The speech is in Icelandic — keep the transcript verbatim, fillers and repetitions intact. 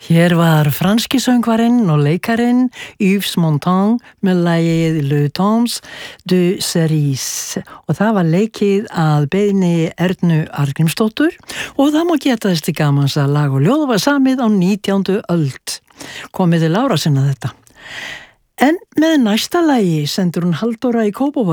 Hér var franski söngvarinn og leikarinn Yves Montand með lagið Le Temps de Cerise og það var leikið að beiðni Ernu Arngrímsdóttur og það má geta þess til gamans að lag og ljóð var samið á nítjándu öld. Komið til ára sinna þetta. En með næsta lagi sendur hún Halldóra í Kópavogi